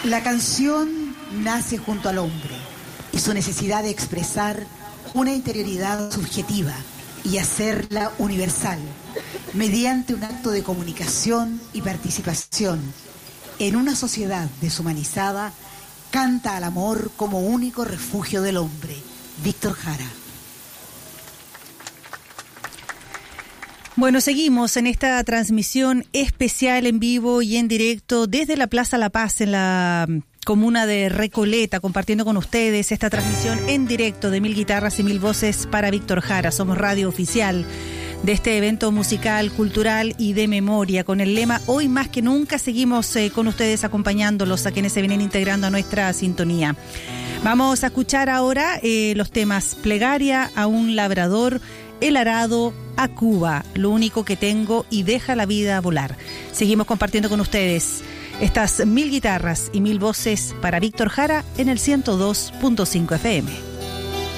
La canción nace junto al hombre y su necesidad de expresar una interioridad subjetiva y hacerla universal mediante un acto de comunicación y participación en una sociedad deshumanizada. Canta al amor como único refugio del hombre. Víctor Jara. Bueno, seguimos en esta transmisión especial en vivo y en directo desde la Plaza La Paz en la comuna de Recoleta, compartiendo con ustedes esta transmisión en directo de 1000 guitarras y 1000 voces para Víctor Jara. Somos radio oficial de este evento musical, cultural y de memoria, con el lema Hoy más que nunca. Seguimos con ustedes acompañándolos a quienes se vienen integrando a nuestra sintonía. Vamos a escuchar ahora los temas Plegaria, A un labrador, El arado, A Cuba, Lo único que tengo y Deja la vida volar. Seguimos compartiendo con ustedes estas 1000 guitarras y 1000 voces para Víctor Jara en el 102.5 FM.